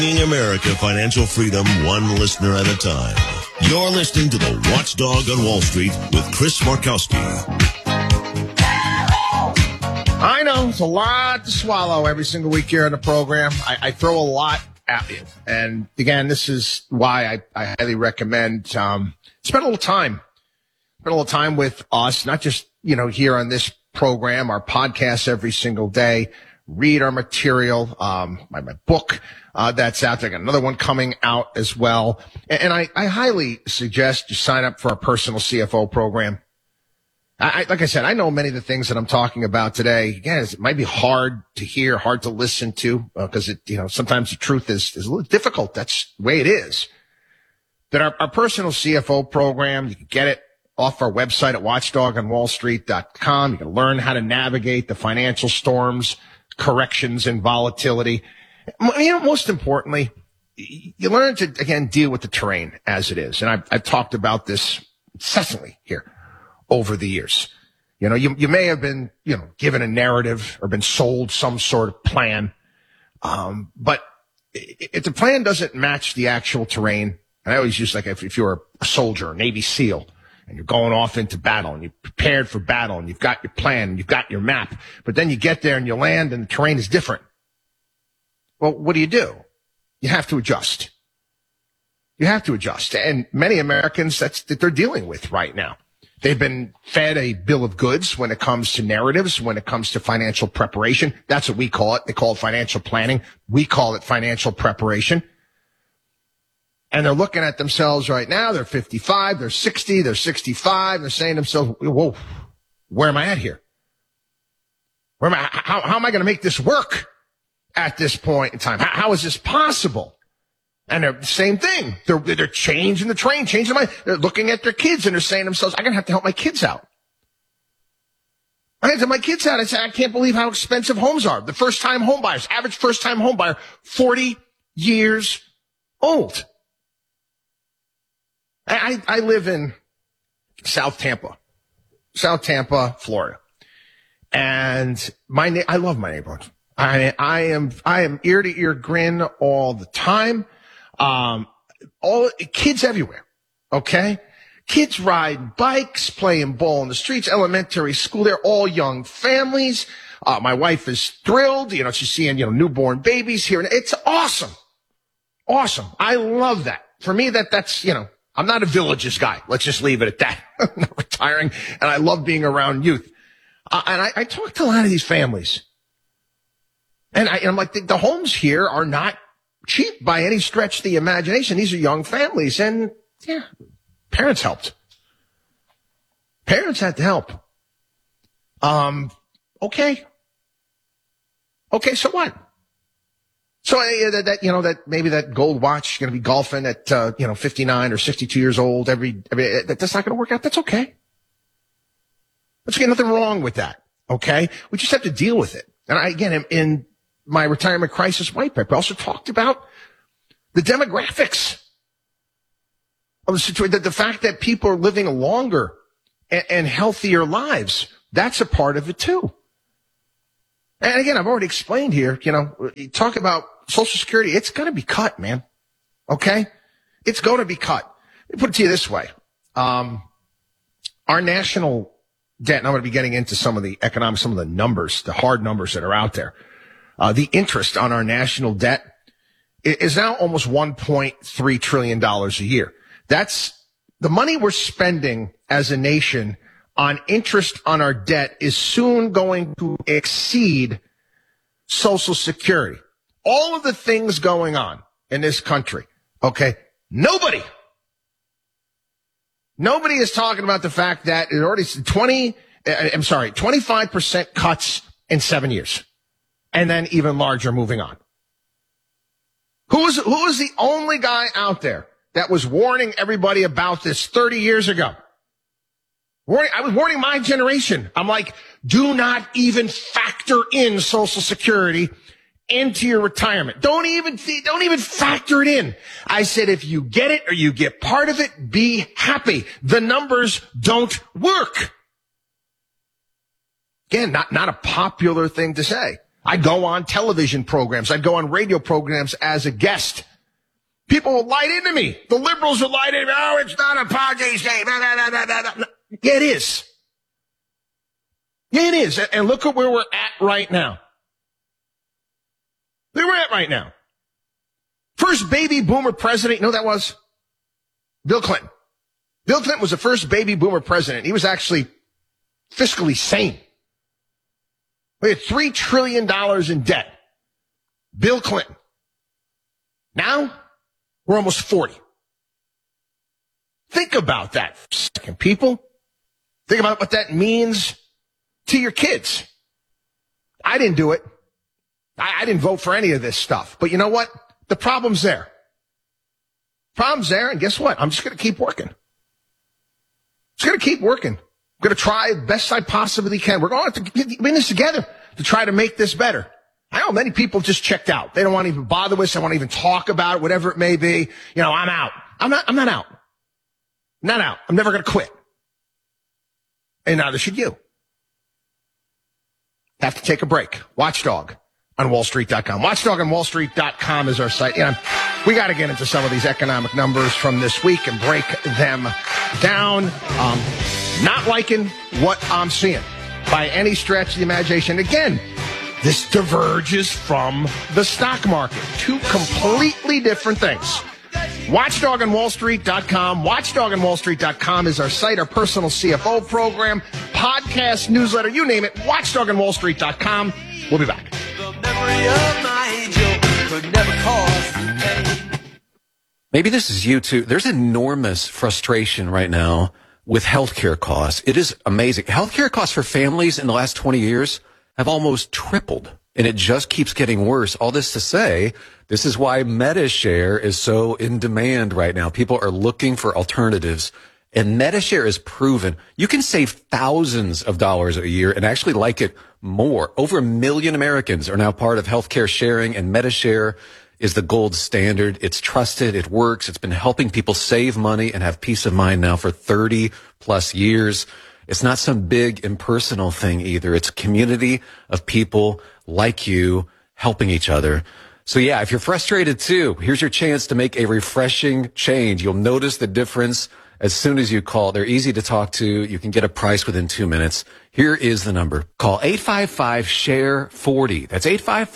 America financial freedom one listener at a time. You're listening to the Watchdog on Wall Street with Chris Markowski. I know it's a lot to swallow every single week here on the program. I throw a lot at you. And again, this is why I highly recommend spend a little time with us, not just, here on this program, our podcast every single day. Read our material, my book that's out there. I got another one coming out as well. And I highly suggest you sign up for our personal CFO program. Like I said, I know many of the things that I'm talking about today. Again, it might be hard to hear, hard to listen to, because sometimes the truth is a little difficult. That's the way it is. But our personal CFO program, you can get it off our website at watchdogonwallstreet.com. You can learn how to navigate the financial storms, corrections, and volatility. Most importantly, you learn to, again, deal with the terrain as it is. And I've talked about this incessantly here over the years. You may have been, given a narrative or been sold some sort of plan. But if the plan doesn't match the actual terrain, and I always use if you're a soldier, a Navy SEAL, and you're going off into battle and you're prepared for battle and you've got your plan and you've got your map, but then you get there and you land and the terrain is different. Well, what do? You have to adjust. You have to adjust. And many Americans, that's what they're dealing with right now. They've been fed a bill of goods when it comes to narratives, when it comes to financial preparation. That's what we call it. They call it financial planning. We call it financial preparation. And they're looking at themselves right now. They're 55, they're 60, they're 65. They're saying to themselves, whoa, where am I at here? How am I going to make this work at this point in time? How is this possible? And they're the same thing. They're changing the train, changing the mind. They're looking at their kids and they're saying to themselves, I'm going to have to help my kids out. I had to help my kids out. I said, I can't believe how expensive homes are. The first-time home buyers, average first-time home buyer, 40 years old. I live in South Tampa, Florida. And I love my neighborhood. I am ear to ear grin all the time. All kids everywhere. Okay. Kids ride bikes, playing ball in the streets, elementary school. They're all young families. My wife is thrilled. She's seeing, newborn babies here. And it's awesome. Awesome. I love that. For me, that's, I'm not a Villages guy. Let's just leave it at that. I'm not retiring, and I love being around youth. And I talk to a lot of these families. And I'm like, the homes here are not cheap by any stretch of the imagination. These are young families, and parents helped. Parents had to help. Okay, so what? So that maybe that gold watch is going to be golfing at 59 or 62 years old that's not going to work out. That's okay. There's nothing wrong with that. Okay, we just have to deal with it. And again, in my retirement crisis white paper, I also talked about the demographics of the situation, the fact that people are living longer and healthier lives. That's a part of it too. And again, I've already explained here, you talk about Social Security, it's going to be cut, man. Okay? It's going to be cut. Let me put it to you this way. Our national debt, and I'm going to be getting into some of the economics, some of the numbers, the hard numbers that are out there. The interest on our national debt is now almost $1.3 trillion a year. That's the money we're spending as a nation on interest on our debt is soon going to exceed Social Security. All of the things going on in this country, okay? Nobody is talking about the fact that it already 25% cuts in 7 years. And then even larger moving on. Who is the only guy out there that was warning everybody about this 30 years ago? I was warning my generation. I'm like, do not even factor in Social Security into your retirement. Don't even factor it in. I said, if you get it or you get part of it, be happy. The numbers don't work. Again, not a popular thing to say. I'd go on television programs. I'd go on radio programs as a guest. People would light into me. The liberals would light into me. Oh, it's not a podcast day. Yeah, it is. Yeah, it is. And look at where we're at right now. Look where we're at right now. First baby boomer president, you know who that was? Bill Clinton. Bill Clinton was the first baby boomer president. He was actually fiscally sane. We had $3 trillion in debt. Bill Clinton. Now, we're almost 40. Think about that for a second, people. Think about what that means to your kids. I didn't do it. I didn't vote for any of this stuff. But you know what? The problem's there. Problem's there, and guess what? I'm just going to keep working. Just going to keep working. I'm going to try the best I possibly can. We're going to have to get in this together to try to make this better. I know many people just checked out. They don't want to even bother with us. They don't want to even talk about it, whatever it may be. You know, I'm out. I'm not out. Not out. I'm never going to quit. And neither should you. Have to take a break. Watchdog on wallstreet.com. Watchdog on wallstreet.com is our site. You know, we got to get into some of these economic numbers from this week and break them down. Not liking what I'm seeing by any stretch of the imagination. Again, this diverges from the stock market. Two completely different things. Watchdog on wallstreet.com. Watchdog on wallstreet.com is our site, our personal CFO program, podcast, newsletter, you name it. Watchdog on wallstreet.com. We'll be back. The memory of my angel could never cause pain. Maybe this is you too. There's enormous frustration right now with healthcare costs. It is amazing. Healthcare costs for families in the last 20 years have almost tripled, and it just keeps getting worse. All this to say, this is why MediShare is so in demand right now. People are looking for alternatives, and MediShare is proven. You can save thousands of dollars a year and actually like it more. Over 1 million Americans are now part of healthcare sharing, and MediShare is the gold standard. It's trusted. It works. It's been helping people save money and have peace of mind now for 30 plus years. It's not some big impersonal thing either. It's a community of people like you helping each other. So yeah, if you're frustrated too, here's your chance to make a refreshing change. You'll notice the difference as soon as you call. They're easy to talk to. You can get a price within 2 minutes. Here is the number. Call 855-SHARE-40. That's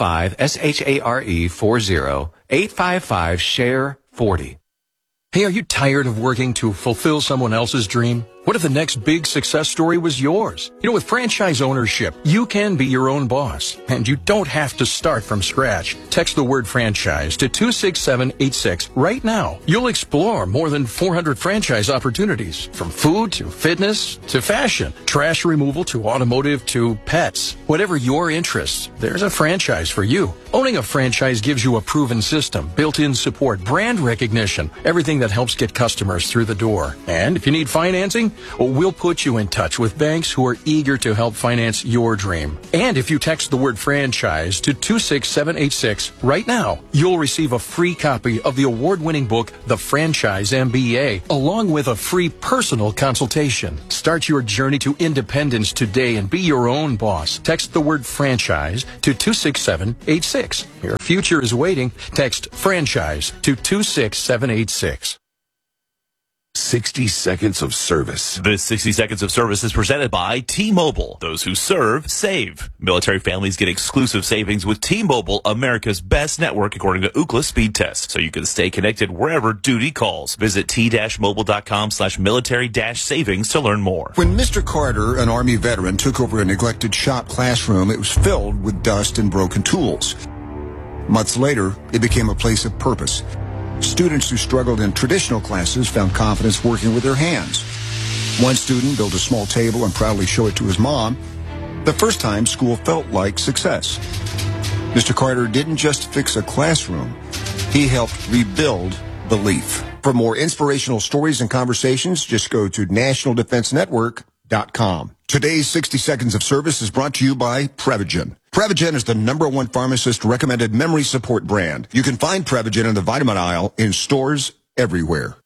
855-SHARE-40. 855-SHARE-40. Hey, are you tired of working to fulfill someone else's dream? What if the next big success story was yours? You know, with franchise ownership, you can be your own boss, and you don't have to start from scratch. Text the word franchise to 26786 right now. You'll explore more than 400 franchise opportunities, from food to fitness to fashion, trash removal to automotive to pets. Whatever your interests, there's a franchise for you. Owning a franchise gives you a proven system, built-in support, brand recognition, everything that helps get customers through the door. And if you need financing, we'll put you in touch with banks who are eager to help finance your dream. And if you text the word franchise to 26786 right now, you'll receive a free copy of the award-winning book, The Franchise MBA, along with a free personal consultation. Start your journey to independence today and be your own boss. Text the word franchise to 26786. Your future is waiting. Text franchise to 26786. 60 Seconds of Service. This 60 Seconds of Service is presented by T-Mobile. Those who serve, save. Military families get exclusive savings with T-Mobile, America's best network according to Ookla speed test, so you can stay connected wherever duty calls. Visit t-mobile.com/military-savings to learn more. When Mr. Carter, an Army veteran, took over a neglected shop classroom, it was filled with dust and broken tools. Months later, it became a place of purpose. Students who struggled in traditional classes found confidence working with their hands. One student built a small table and proudly showed it to his mom. The first time, school felt like success. Mr. Carter didn't just fix a classroom. He helped rebuild belief. For more inspirational stories and conversations, just go to nationaldefensenetwork.com. Today's 60 Seconds of Service is brought to you by Prevagen. Prevagen is the #1 pharmacist-recommended memory support brand. You can find Prevagen in the vitamin aisle in stores everywhere.